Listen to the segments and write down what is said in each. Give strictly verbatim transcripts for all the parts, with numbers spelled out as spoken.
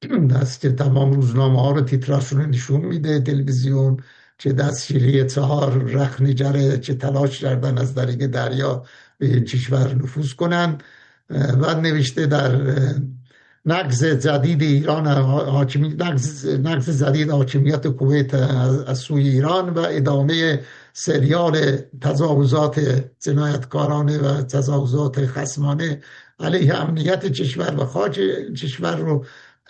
دست که تمام روزنامه ها رو تیتراشون رو نشون میده، تلویزیون، چه دستگیری چهار رخنجره، چه تلاش کردن از طریق دریا به این کشور نفوذ کنن. و نوشته در نقض جدید ایران حاکمی نقض, نقض جدید حاکمیت کویت از سوی ایران و ادامه سریال تجاوزات جنایتکارانه و تجاوزات خصمانه علیه امنیت کشور و خاک کشور رو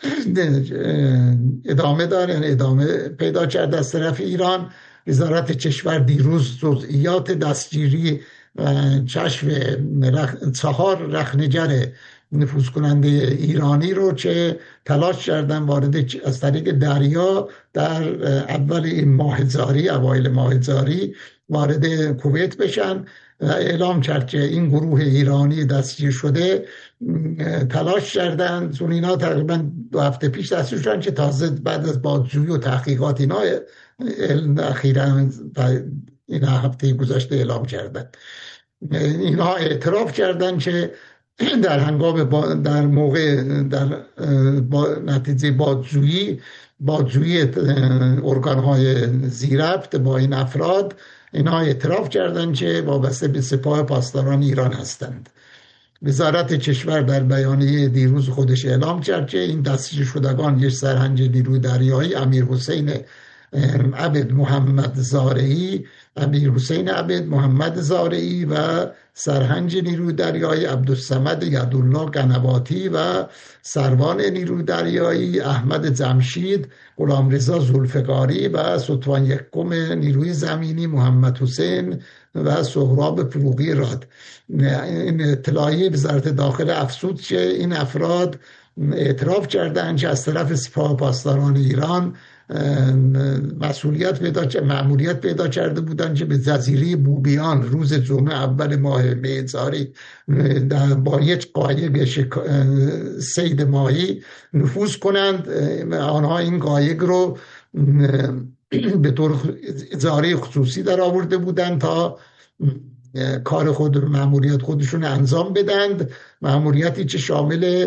ادامه داره، ادامه پیدا کرده از طرف ایران. وزارت کشور دیروز جزئیات دستگیری و کشف رخ... چهار رخنجر نفوذ کننده ایرانی رو که تلاش کردن وارد از طریق دریا در اول این ماه جاری، اوایل ماه جاری وارد کویت بشن، اعلام کرد که این گروه ایرانی دستگیر شده تلاش کردن. چون اینا تقریبا دو هفته پیش دستگیر شدن که تازه بعد از بازجویی و تحقیقات اینا اخیراً این هفته گذشته اعلام کردن. اینا اعتراف کردن که در هنگام با در موقع در با نتیجه بازجویی بازجویی ارگان‌های زیرربط با این افراد، اینها اعتراف کردند که وابسته به سپاه پاسداران ایران هستند. وزارت کشور در بیانیه دیروز خودش اعلام کرد که این دستگیر شدگان یک سرهنگ نیروی دریایی امیر حسین عبد محمد زارعی امیر حسین عبد محمد زارعی و سرهنگ نیروی دریایی عبدالصمد یدالله قنواتی و سروان نیروی دریایی احمد جمشید، غلامرضا ذوالفقاری و ستوان یکم نیروی زمینی محمد حسین و سهراب فروغی راد. این اطلاعیه وزارت داخله افزود که این افراد اعتراف کردند که از طرف سپاه پاسداران ایران مسئولیت پیدا مأموریت پیدا کرده بودند که به جزیره بوبیان روز جمعه اول ماه می جاری با یک قایق صید ماهی نفوذ کنند. آنها این قایق رو به طور اجاره خصوصی در آورده بودند تا کار خود مأموریت خودشون انجام بدند، مأموریتی که شامل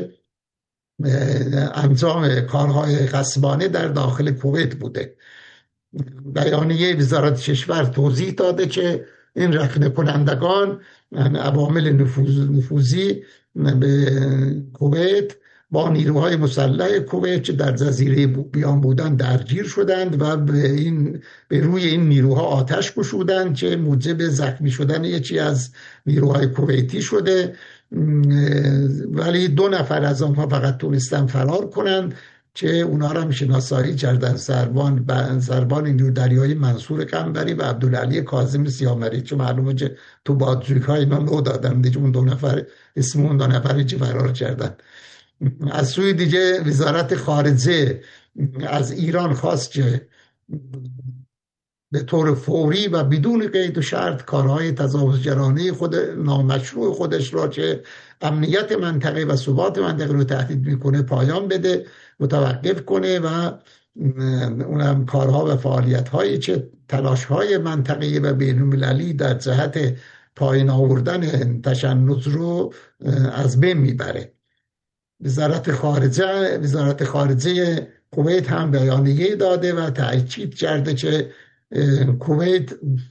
انجام کارهای غصبانه در داخل کویت بوده. بیانیه وزارت کشور توضیح داده که این رخنه کنندگان عوامل نفوذ نفوذی به کویت با نیروهای مسلح کویت که در جزیره بوبیان بودند درگیر شدند و به این به روی این نیروها آتش گشودند که موجب زخمی شدن یکی از نیروهای کویتی شده. ولی دو نفر از آنها فقط تونستن فرار کنند که اونا را شناسایی کردن، سروان سروان نیروی دریایی منصور قنبری و عبدالعلی کاظم سیامری، چون معلومه که تو بازجویی‌ها اینا لو دادن دیگه اون دو نفر اسم اون دو نفری که فرار کردن. از سوی دیگه وزارت خارجه از ایران خواست که به طور فوری و بدون قید و شرط کارهای تجاوزگرانه خود نامشروع خودش را که امنیت منطقه و ثبات منطقه رو تهدید میکنه پایان بده، متوقف کنه و اونم کارها و فعالیت‌هایی که تلاش‌های منطقه‌ای و بین‌المللی در جهت پایین آوردن تشنج رو از بین میبره. وزارت خارجه وزارت خارجه کویت هم بیانیه داده و تأکید کرده که کویت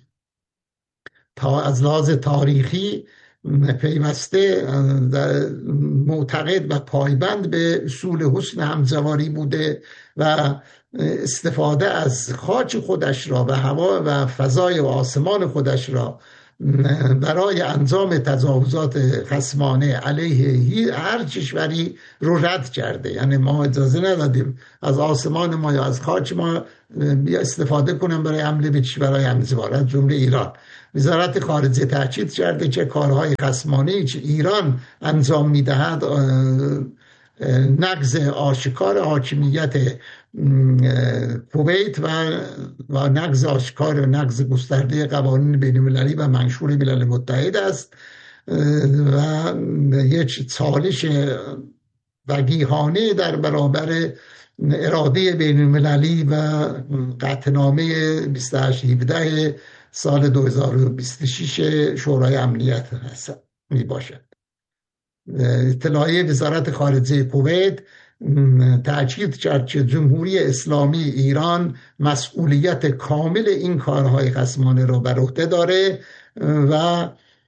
تا از لحاظ تاریخی پیوسته معتقد و پایبند به اصول حسن همزواری بوده و استفاده از خاک خودش را و هوا و فضای و آسمان خودش را برای انجام تجاوزات خصمانه علیه هر کشوری رو رد کرده. یعنی ما اجازه ندادیم از آسمان ما یا از خاک ما استفاده کنن برای حمله به کشورهای همزبان از جمله ایران. وزارت خارجه تاکید کرده که کارهای خصمانه که ایران انجام میدهد نقض آشکار حاکمیت کویت و و نقض آشکار و نقض گسترده قوانین بین‌المللی و منشور ملل متحد است و یک چالش وقیحانه در برابر اراده بین‌المللی و قطعنامه بیست و هشت هفده سال دو هزار و بیست و شش شورای امنیت می باشد. اطلاعیه وزارت خارجه کویت تأکید کرد که جمهوری اسلامی ایران مسئولیت کامل این کارهای خصمانه را بر عهده داره و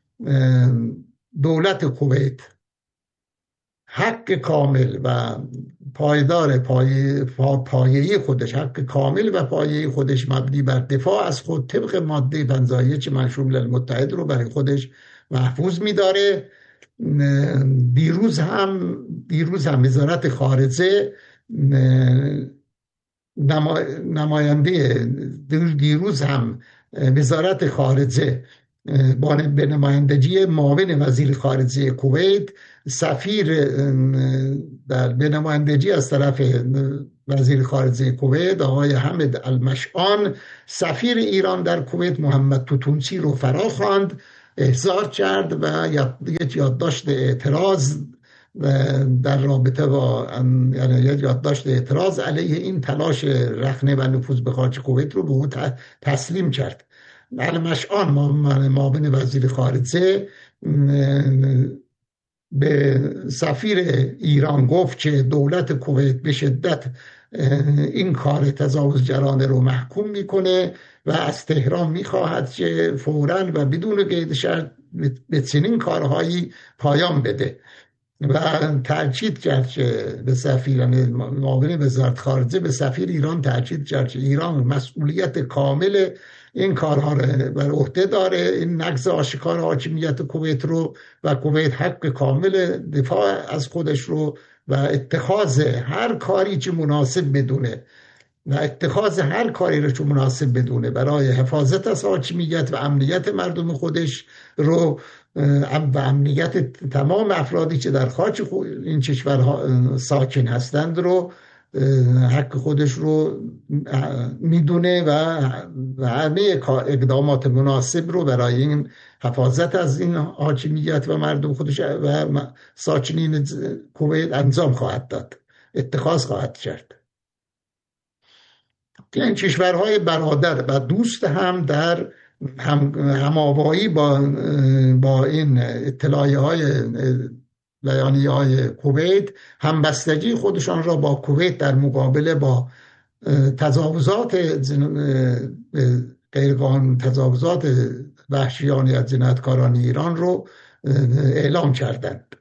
دولت کویت حق کامل و پایدار پایه پایه‌ای خودش، حق کامل و پایه‌ای خودش مبنی بر دفاع از خود طبق ماده پنجاه و یک منشور ملل متحد رو برای خودش محفوظ می‌داره. دیروز هم دیروز هم وزارت خارجه نماینده دیروز هم وزارت خارجه به نمایندگی معاون وزیر خارجه کویت، سفیر در به نمایندگی از طرف وزیر خارجه کویت آقای حمد المشعان، سفیر ایران در کویت محمد توتونچی رو فرا خواند، احضار کرد و یک یادداشت اعتراض در رابطه با یعنی یک یادداشت اعتراض علیه این تلاش رخنه و نفوذ به خاک کویت رو به او تسلیم کرد. المشعان معاون وزیر خارجه به سفیر ایران گفت که دولت کویت به شدت این کار تجاوزگرانه رو محکوم میکنه و از تهران میخواهد که فوراً و بدون قید شرط به چنین کارهایی پایان بده و تاکید کرد که به سفیر معاون وزارت خارجه به سفیر ایران تاکید کرد که ایران مسئولیت کامل این کارها رو بر عهده داره، این نقض آشکار حاکمیت کویت رو و کویت حق کامل دفاع از خودش رو و اتخاذ هر کاری که مناسب بدونه و اتخاذ هر کاری رو که مناسب بدونه برای حفاظت از حاکمیت و امنیت مردم خودش رو و امنیت تمام افرادی که در خاک این کشورها ساکن هستند رو حق خودش رو میدونه و همه اقدامات مناسب رو برای این حفاظت از این حاکمیت و مردم خودش و ساکنین کویت انجام خواهد داد، اتخاذ خواهد کرد. این کشورهای برادر و دوست هم در هم هماوایی با با این اطلاعیه های بیانیه های کویت همبستگی خودشان را با کویت در مقابله با تجاوزات غیرقانونی تجاوزات وحشیانه از جنایتکاران ایران رو اعلام کردند.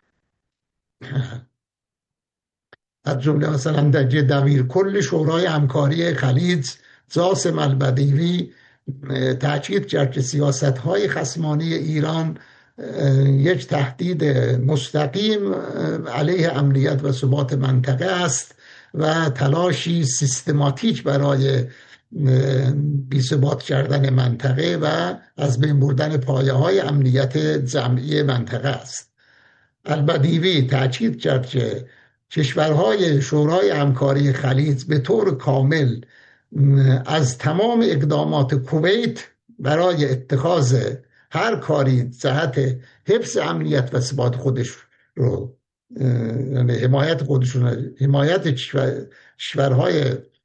از جمله مثلا در دبیر کل شورای همکاری خلیج جاسم البدیوی تاکید کرد که سیاست‌های خصمانه ایران یک تهدید مستقیم علیه امنیت و ثبات منطقه است و تلاشی سیستماتیک برای بی‌ثبات کردن منطقه و از بین بردن پایه‌های امنیت جمعی منطقه است. البدیوی تاکید کرد که کشورهای شورای همکاری خلیج به طور کامل از تمام اقدامات کویت برای اتخاذ هر کاری جهت حفظ امنیت و ثبات خودش رو یعنی حمایت خودشون حمایت کشورهای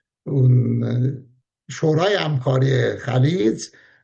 شورای همکاری خلیج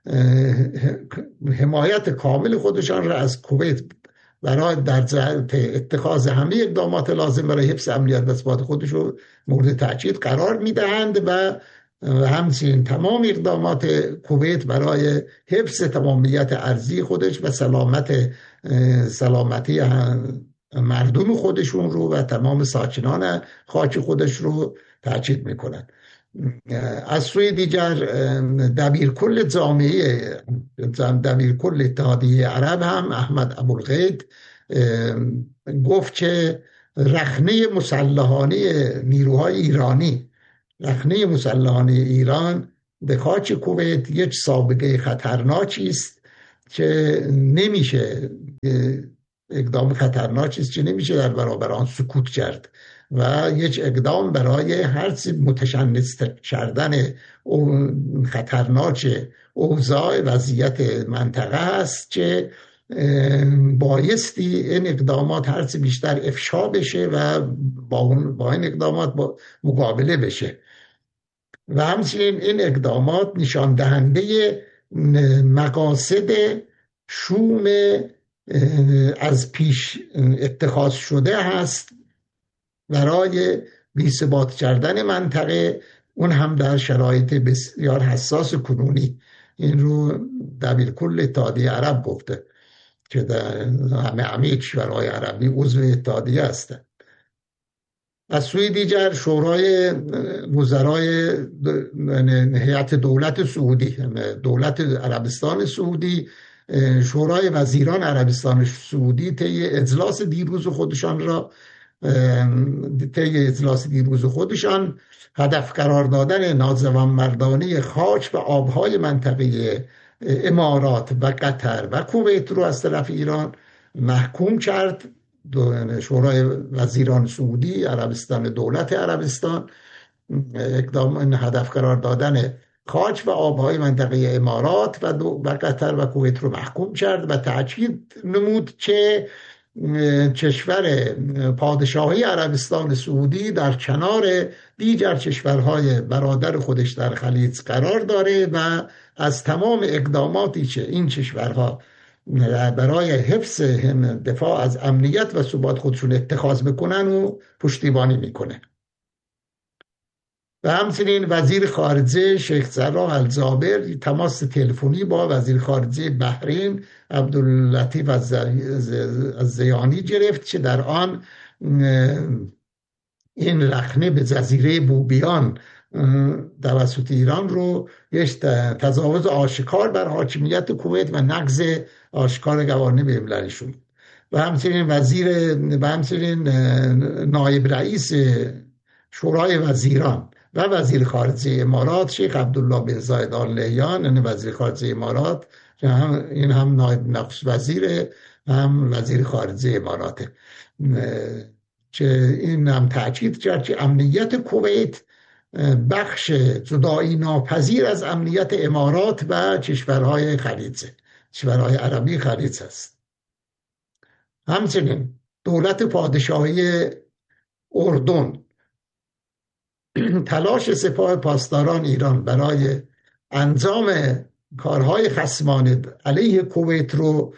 حمایت کامل خودشان را از کویت برای در جهت اتخاذ همه اقدامات لازم برای حفظ امنیت و ثبات خودش رو مورد تاکید قرار میدهند و همچنین تمام اقدامات کویت برای حفظ تمامیت ارضی خودش و سلامت سلامتی مردم خودشون رو و تمام ساکنان خاک خودش رو تاکید میکنند. از سوی دیگر دبیر کل جامعه دبیر کل اتحادیه عرب هم احمد ابوالغید گفت که رخنه مسلحانه نیروهای ایرانی رخنه مسلحانه ایران به خاک کویت یک سابقه خطرناکی است که نمیشه اقدام خطرناکی است که نمیشه در برابر آن سکوت کرد و یک اقدام برای هرچی متشنج کردن خطرناک اوضاع وضعیت منطقه است که بایستی این اقدامات هرچی بیشتر افشا بشه و با, با این اقدامات با مقابله بشه و همچنین این اقدامات نشان دهنده مقاصد شوم از پیش اتخاذ شده هست برای بی‌ثبات کردن منطقه، اون هم در شرایط بسیار حساس کنونی. این رو دبیر کل اتحادیه عرب گفته که در همه همه کشورهای عربی عضو اتحادیه هستند. از سوی دیگر شورای وزرای هیئت دولت سعودی، دولت عربستان سعودی، شورای وزیران عربستان سعودی طی اجلاس دیروز خودشان را طی اجلاس دیروز خودشان هدف قرار دادن ناجوانمردانه خاک و آبهای منطقه امارات و قطر و کویت رو از طرف ایران محکوم کرد. شورای وزیران سعودی عربستان، دولت عربستان، اقدام این هدف قرار دادن خاک و آبهای منطقه امارات و, و قطر و کویت رو محکوم کرد و تأکید نمود که کشور پادشاهی عربستان سعودی در کنار دیگر کشورهای برادر خودش در خلیج قرار داره و از تمام اقداماتی که این کشورها برای حفظ دفاع از امنیت و ثبات خودشون اتخاذ بکنن و پشتیبانی میکنه. و همچنین وزیر خارجه شیخ جراح الجابر تماس تلفنی با وزیر خارجه بحرین عبداللطیف الزیانی گرفت که در آن این رخنه به جزیره بوبیان توسط ایران رو یک تجاوز آشکار بر حاکمیت کویت و نقض آشکار قوانین بین‌المللی شد. و همچنین وزیر و همچنین نایب رئیس شورای وزیران و وزیر خارجه امارات شیخ عبدالله بن زاید آل نهیان، یعنی وزیر خارجه امارات، این هم نایب نخست وزیر هم وزیر خارجه اماراته، که این هم تأکید کرد که امنیت کویت بخش جدایی ناپذیر از امنیت امارات و کشورهای خلیج، کشورهای عربی خلیج است. همچنین دولت پادشاهی اردن تلاش سپاه پاسداران ایران برای انجام کارهای خصمانه علیه کویت رو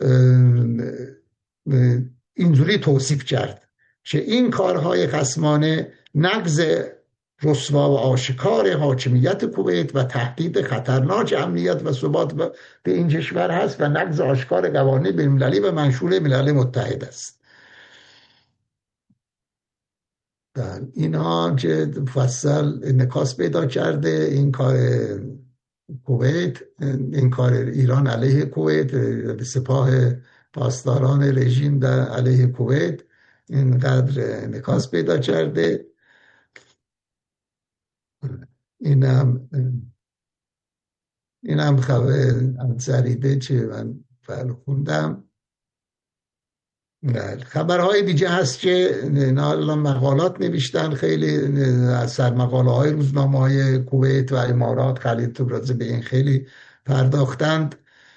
اینجوری توصیف کرد که این کارهای خصمانه نقض رسوا و آشکار حاکمیت کویت و تهدید خطرناک امنیت و ثبات به این کشور هست و نقض آشکار قوانین بین‌المللی و منشور ملل متحد است. اینا که مفصل انعکاس پیدا کرده این کار کویت، این کار ایران علیه کویت، سپاه پاسداران رژیم در علیه کویت اینقدر انعکاس پیدا کرده. اینم اینم خبر جریده که من فعلا خوندم. خبرهای دیگه هست که الان مقالات نوشتن، خیلی از سرمقاله های روزنامه های کویت و امارات خلیج راجع به این خیلی پرداختند.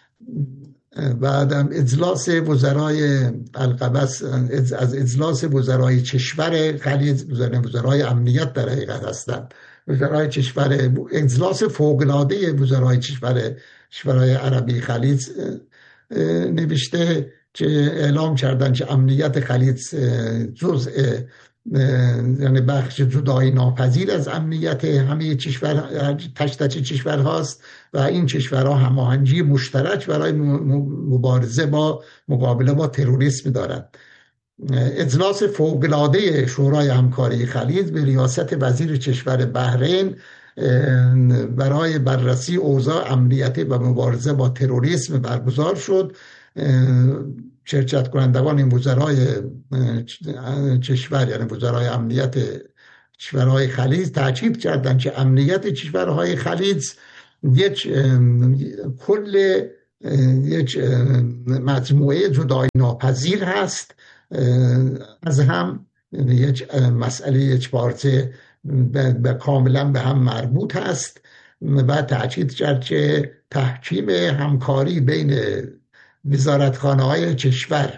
بعدم اجلاس وزرای القبس، از اجلاس وزرای کشور خلیج، وزرای امنیت در حقیقت هستند، وزرای کشور، اجلاس فوق‌العاده وزرای کشور کشورهای عربی خلیج نوشته که اعلام کردن که امنیت خلیج جزء، یعنی بخش جدایی ناپذیر از امنیت همه کشور تک تک کشور هاست و این کشورها هماهنگی مشترک برای مبارزه با مقابله با تروریسم دارند. اجلاس فوق‌العاده شورای همکاری خلیج به ریاست وزیر کشور بحرین برای بررسی اوضاع امنیتی و مبارزه با تروریسم برگزار شد. شرکت کنندگان این وزرای کشور، یعنی وزرای امنیت کشورهای خلیج، تاکید کردند که امنیت کشورهای خلیج یک کل یک مجموعه جدایی ناپذیر هست از هم، یک مسئله یک پارچه به کاملا به هم مربوط هست و تاکید کرد که تحکیم همکاری بین وزارتخانه های کشور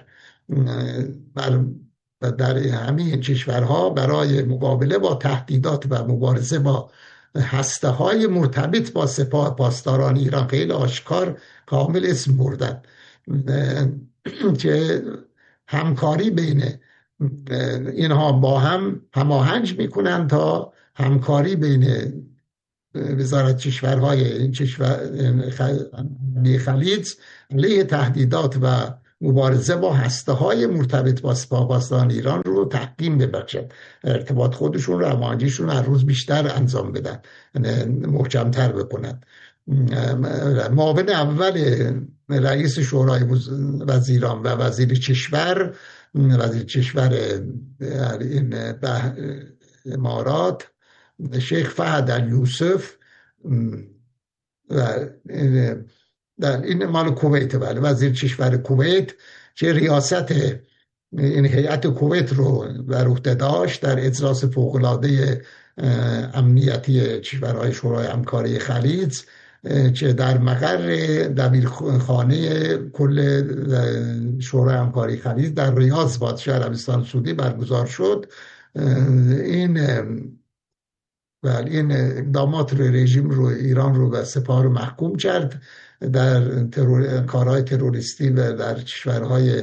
و در همین کشورها برای مقابله با تهدیدات و مبارزه با هسته های مرتبط با سپاه پاسداران ایران خیلی آشکار کامل اسم بردن که همکاری بین اینها با هم هماهنگ میکنن تا همکاری بین وزارت کشورهای این کشور خلیج علیه تهدیدات و مبارزه با هسته های مرتبط با سپاه ایران رو تحکیم ببخشد، ارتباط خودشون رو هماهنگیشون هر روز بیشتر انجام بدن، محکمتر بکنن. معاون اول رئیس شورای وزیران و وزیر کشور وزیر کشور این امارات شیخ فهد الیوسف در این مال کویت، بله، وزیر کشور کویت که ریاست این هیئت کویت رو بر عهده داشت در اجلاس فوق‌العاده امنیتی کشورهای شورای همکاری خلیج که در مقر دبیرخانه کل شورای همکاری خلیج در ریاض پادشاه عربستان سعودی برگزار شد. این بله این اقدامات رو رژیم رو ایران رو و سپاه رو محکوم کرد در ترور، کارهای تروریستی و در کشورهای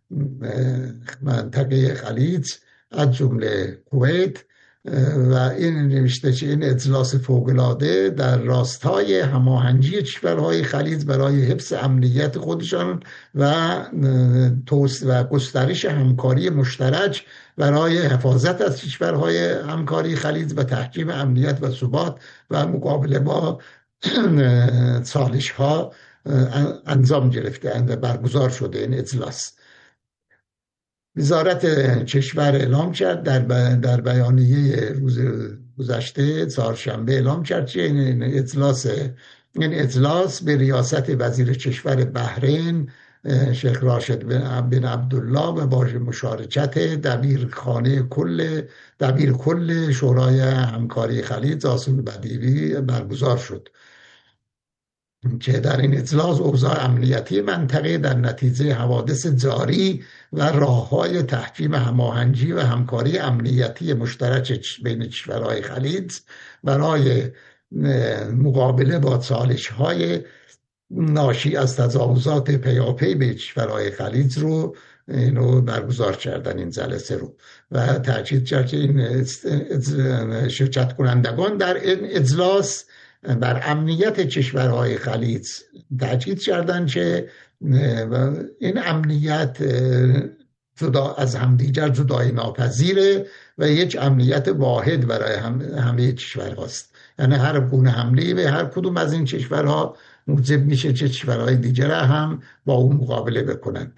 منطقه خلیج از جمله کویت، و این نوشته که این اجلاس فوق‌العاده در راستای هماهنگی کشورهای خلیج برای حفظ امنیت خودشان و توسعه و گسترش همکاری مشترک برای حفاظت از کشورهای همکاری خلیج و تحکیم امنیت و ثبات و مقابله با چالش ها انجام گرفته و برگزار شده این اجلاس. وزارت کشور اعلام کرد در در بیانیه روز گذشته چهارشنبه اعلام کرد که این اجلاس این اجلاس به ریاست وزیر کشور بحرین شیخ راشد بن عبدالله و با مشارکت دبیرخانه کل دبیر کل شورای همکاری خلیج جاسم بدیوی برگزار شد که در این اجلاس اوضاع امنیتی منطقه در نتیجه حوادث جاری و راه‌های تحکیم هماهنگی و همکاری امنیتی مشترک بین کشورهای خلیج برای مقابله با چالش‌های ناشی از تجاوزات پیاپی به کشورهای خلیج رو اینو برگزار کردن این جلسه رو و تاکید کرد که این شرکت کنندگان در این اجلاس بر امنیت کشورهای خلیج تاکید کردند که این امنیت جدا از همدیگر جدای ناپذیره و یک امنیت واحد برای هم همه کشورهاست. یعنی هر گونه حمله به هر کدوم از این کشورها موجب میشه که کشورهای دیگر هم با اون مقابله بکنن.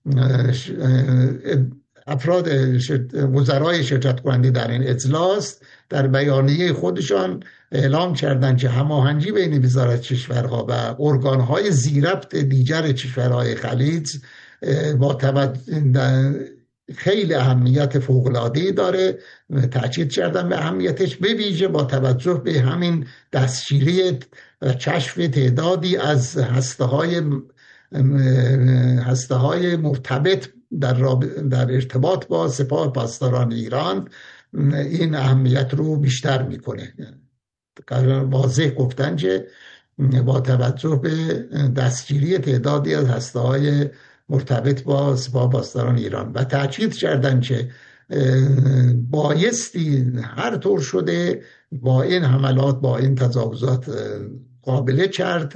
افراد وزرای شرکت کننده در این اجلاس در بیانیه خودشان اعلام کردند که هماهنگی بین وزارت کشورها و ارگانهای زیربط دیگر کشورهای خلیج با توجه خیلی اهمیت فوق‌العاده‌ای داره. تاکید کردن به اهمیتش به ویژه با توجه به همین دستگیری و کشف تعدادی از هسته‌های هسته‌های مرتبط در, در ارتباط با سپاه پاسداران ایران این اهمیت رو بیشتر میکنه. واضح گفتن که با توجه به دستگیری تعدادی از هسته‌های مرتبط با سپاه پاسداران ایران و تاکید کردن که بایستی هر طور شده با این حملات با این تجاوزات قابله کرد،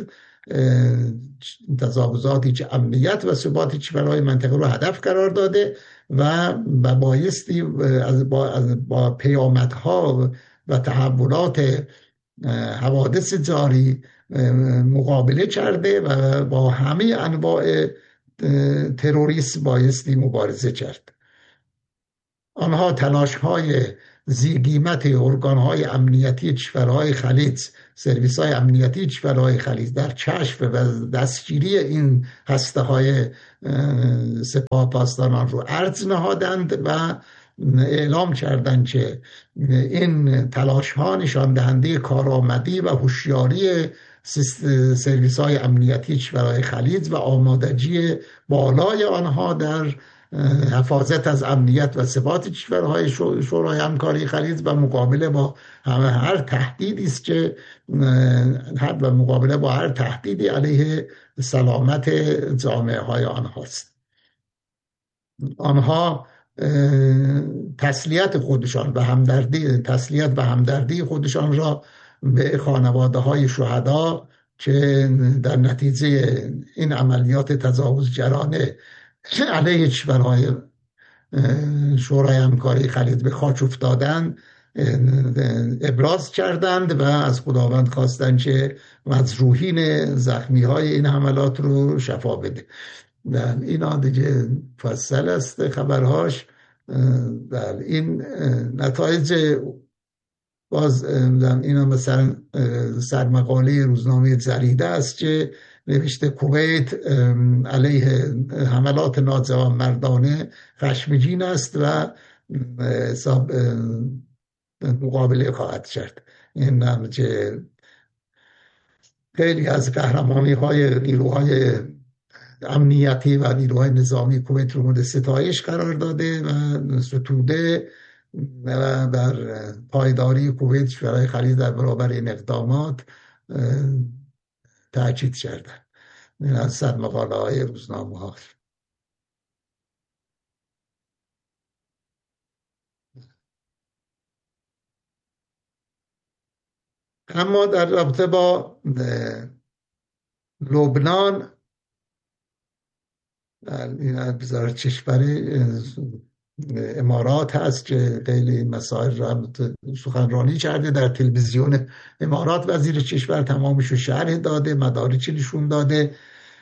تجاوزاتی که امنیت و ثبات کشورهای منطقه رو هدف قرار داده و بایستی با, با پیامدها و تحولات حوادث جاری مقابله کرده و با همه انواع تروریسم بایستی مبارزه کرد. آنها تلاش‌های زیرقیمت ارگان‌های امنیتی کشورهای خلیج، سرویس‌های امنیتی کشورهای خلیج در کشف و دستگیری این هسته‌های سپاه پاسداران رو عرض نهادند و اعلام کردند که این تلاش‌ها نشان دهنده کارآمدی و هوشیاری سرویس‌های امنیتی کشورهای خلیج و آمادگی بالای آنها در حفاظت از امنیت و ثبات کشورهای شورای همکاری خلیج و مقابله با هر تهدیدی است که و مقابله با هر تهدیدی علیه سلامت جامعه های آنهاست. آنها تسلیت خودشان و همدردی تسلیت و همدردی خودشان را به خانواده های شهدا که در نتیجه این عملیات تجاوزگرانه علیه کشورهای شورای همکاری خلیج به خاک افتادند ابراز کردند و از خداوند خواستند که مجروحین زخمی های این حملات رو شفا بده. در اینا دیگه فصل است خبرهاش. در این نتایج باز اینا مثلا سرمقاله روزنامه جریده است که نوشته کویت علیه حملات ناجوانمردانه خشمگین است و حساب مقابله خواهد کرد. این هم که خیلی از قهرمانی های نیروهای امنیتی و نیروهای نظامی کویت رو مورد ستایش قرار داده و ستوده و بر پایداری کویت برای خلیج در برابر این اقدامات تاکید کردن. این از صد مقاله های روزنامه ها. اما در رابطه با لبنان، این وزارت کشوری امارات هست که خیلی مسائل را سخنرانی کرده در تلویزیون امارات. وزیر کشور تمامش رو شرح داده، مدارکی نشون داده.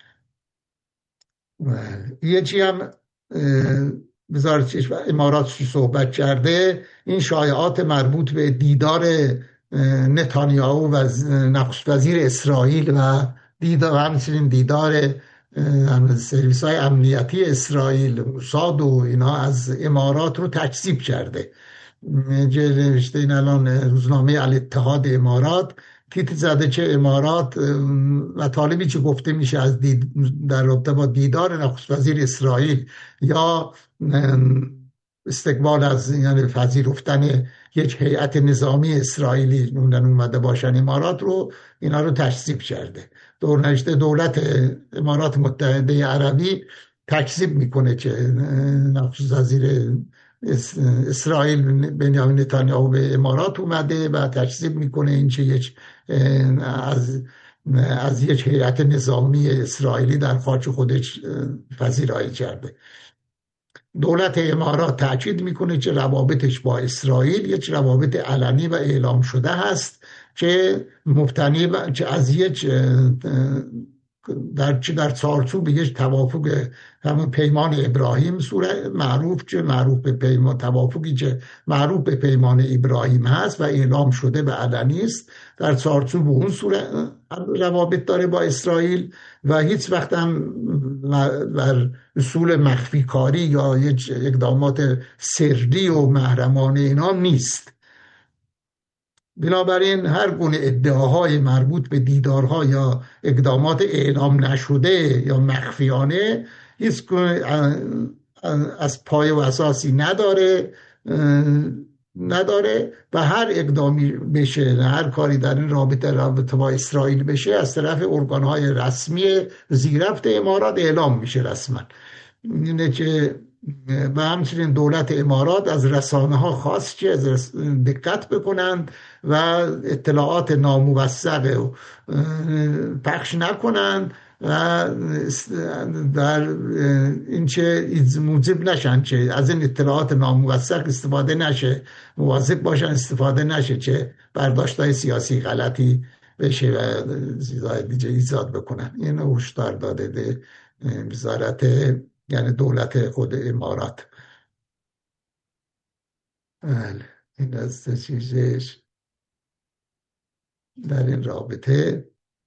یه چی هم وزارت کشور امارات صحبت کرده، این شایعات مربوط به دیدار نتانیاهو و نخست وزیر اسرائیل و دیدار همچنین دیدار سرویس های امنیتی اسرائیل موساد و اینا از امارات رو تکذیب کرده. نوشته این الان روزنامه الاتحاد امارات تیتر زده که امارات مطالبی که گفته میشه از دید در رابطه با دیدار نخست وزیر اسرائیل یا استقبال از یعنی پذیرفتن یک هیئت نظامی اسرائیلی نوندن اومده باشن امارات رو، اینا رو تکذیب کرده. دورنشته دولت امارات متحده عربی تکذیب میکنه که نخست وزیر اسرائیل بنیامین نتانیاهو به امارات اومده و تکذیب میکنه این که یک از از یک هیئت نظامی اسرائیلی در خاک خودش پذیرایی کرده. دولت امارات تاکید میکنه که روابطش با اسرائیل یک روابط علنی و اعلام شده هست که مبتنی که از یک در در چارچوب یک توافق همون پیمان ابراهیم صورت معروف که معروف به پیمان توافقی که معروف به پیمان ابراهیم هست و اعلام شده به علنی است، در چارچوب اون صورت روابط داره با اسرائیل و هیچ وقت هم بر اصول مخفی کاری یا یک اقدامات سری و محرمانه اینا نیست. بنابراین هر گونه ادعاهای مربوط به دیدارها یا اقدامات اعلام نشده یا مخفیانه هیچ از پایه و اساسی نداره نداره و هر اقدامی بشه، هر کاری در این رابطه رابطه با اسرائیل بشه از طرف ارگانهای رسمی زیرفت امارات اعلام میشه رسما. اینه که و همچنین دولت امارات از رسانه ها خواست که از دقت بکنند و اطلاعات ناموثق پخش نکنند و در این چه موجب نشن که از این اطلاعات ناموثق استفاده نشه، مواظب باشن استفاده نشه که برداشت‌های سیاسی غلطی بشه و چیزهای دیگه ایجاد بکنن. این هشدار داده وزارت یعنی دولت خود امارات. بله این از چیزش در این رابطه.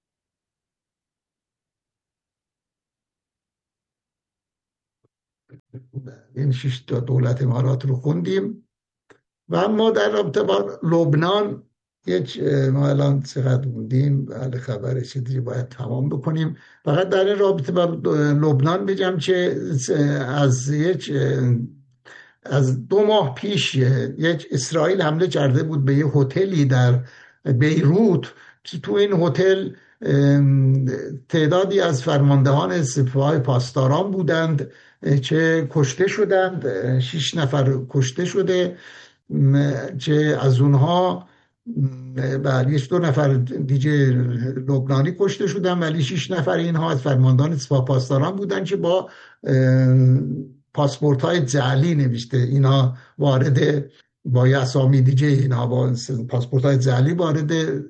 این شش تا دولت امارات رو خوندیم و اما در رابطه با لبنان یک ما الان چقدر موندیم، بله خبر چیزی باید تمام بکنیم. فقط در این رابطه با لبنان بگم که از یک از دو ماه پیش یک اسرائیل حمله کرده بود به یک هتلی در بیروت که تو این هتل تعدادی از فرماندهان سپاه پاسداران بودند که کشته شدند. شش نفر کشته شده که از اونها بله دو نفر دیگه لبنانی کشته شدن، ولی شش نفر اینها از فرماندهان سپاه پاسداران بودن که با پاسپورت های جعلی نوشته اینا وارد با یه اسامی دیگه اینها با پاسپورت های جعلی وارد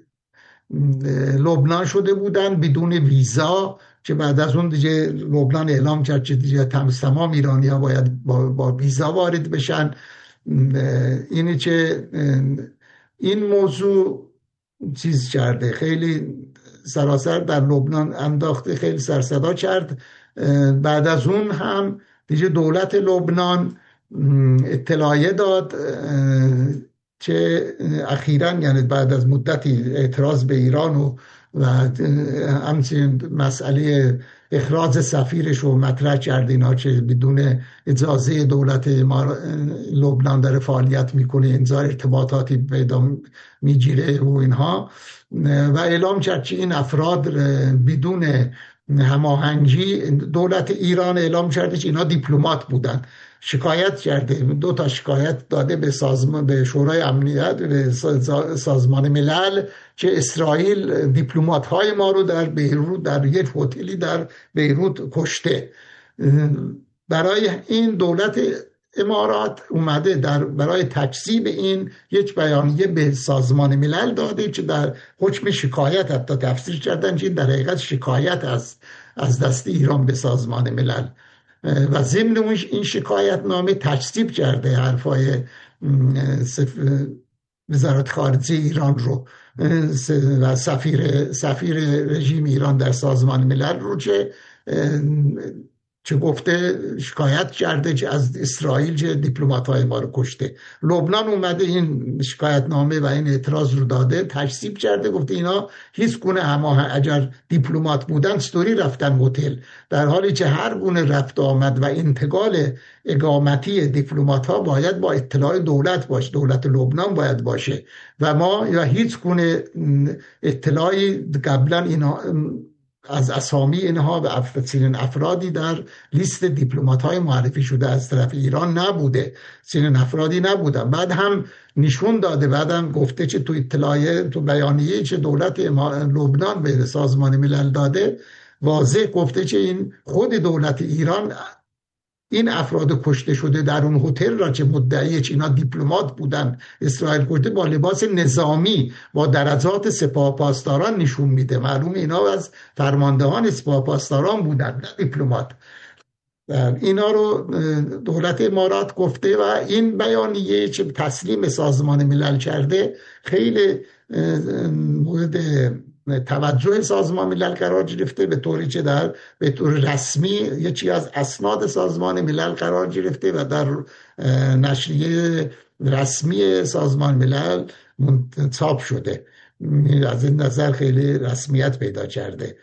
لبنان شده بودن بدون ویزا، که بعد از اون دیگه لبنان اعلام کرد که دیگه تمام ایرانی ها باید با, با ویزا وارد بشن. اینه که این موضوع چیز کرده، خیلی سراسر در لبنان انداخته، خیلی سرصدا کرد. بعد از اون هم دیگه دولت لبنان اطلاعیه داد که اخیراً یعنی بعد از مدتی اعتراض به ایران و و همچنین مسئله اخراج سفیرش رو مطرح کرد، اینا که بدون اجازه دولت لبنان داره فعالیت میکنه، انظار ارتباطاتی پیدا میگیره و اینها، و اعلام کرد که این افراد بدون هماهنگی، دولت ایران اعلام کرده که اینا دیپلمات بودن، شکایت کرده، دو تا شکایت داده به سازمان به شورای امنیت، به سازمان ملل که اسرائیل دیپلمات های ما رو در بیروت در یک هتلی در بیروت کشته. برای این دولت امارات اومده در برای تکذیب این یک بیانیه به سازمان ملل داده که در حکم شکایت حتی تفسیر کردن که در حقیقت شکایت از از دست ایران به سازمان ملل، و ضمن این شکایت نامه تکذیب کرده حرفای وزارت خارجه ایران رو و سفیر سفیر رژیم ایران در سازمان ملل رو که چه گفته شکایت کرده که از اسرائیل که دیپلمات‌های ما رو کشته. لبنان اومده این شکایت نامه و این اعتراض رو داده، تکذیب کرده، گفته اینا هیچ گونه هماهنگ، اگر دیپلمات بودن چطوری رفتن هتل، در حالی که هر گونه رفت آمد و انتقال اقامتی دیپلمات‌ها باید با اطلاع دولت باشه، دولت لبنان باید باشه، و ما یا هیچ گونه اطلاعی قبلا اینا از اسامی اینها و چنین افرادی در لیست دیپلمات‌های معرفی شده از طرف ایران نبوده، چنین افرادی نبودن. بعد هم نشون داده، بعد هم گفته که تو اطلاعیه تو بیانیه که دولت لبنان به سازمان ملل داده واضح گفته که این خود دولت ایران این افراد کشته شده در اون هتل را که مدعی که اینا دیپلمات بودن اسرائیل کشته با لباس نظامی با درجات سپاه پاسداران نشون میده، معلوم اینا از فرماندهان سپاه پاسداران بودن نه دیپلمات. اینا رو دولت امارات گفته و این بیانیه که تسلیم سازمان ملل کرده خیلی مورد توجه سازمان ملل قرار گرفته، به طوری که در به طور رسمی یکی از اسناد سازمان ملل قرار گرفته و در نشریه رسمی سازمان ملل چاپ شده. از این نظر خیلی رسمیت پیدا کرده.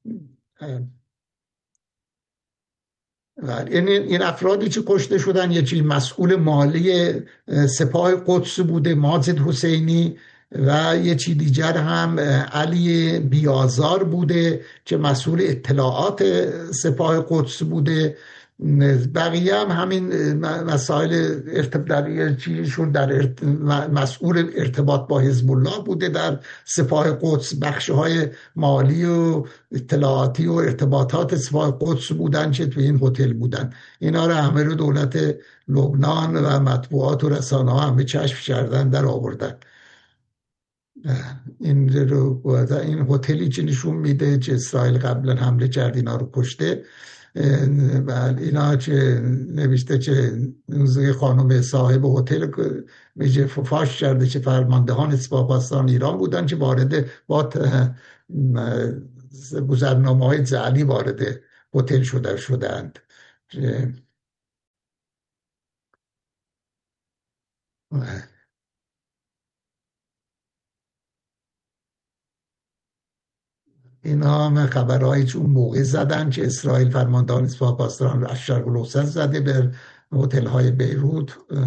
این این افرادی که کشته شدن یکی مسئول مالی سپاه قدس بوده ماجد حسینی، و یه چی دیگر هم علی بیازار بوده که مسئول اطلاعات سپاه قدس بوده. بقیه هم همین مسائل ارتباطی چیزشون در مسئول ارتباط با حزب الله بوده در سپاه قدس، بخش‌های مالی و اطلاعاتی و ارتباطات سپاه قدس بودن که تو این هتل بودن. اینا رو همه رو دولت لبنان و مطبوعات و رسانه‌ها همه کشف کردن، در آوردن. این رو این هتلی که نشون میده که اسرائیل قبلا حمله کرد اینا رو کشته، و اینا که نوشته که خانم صاحب هتل میگه فاش کرده که فرماندهان سپاه پاسداران ایران بودن که وارد با گذرنامه های جعلی وارد هتل شده شدند. اینا هم خبرهایی که اون موقع زدن که اسرائیل فرماندهان سپاه پاسداران رو از شرق الاوسط زده به هتل‌های بیروت.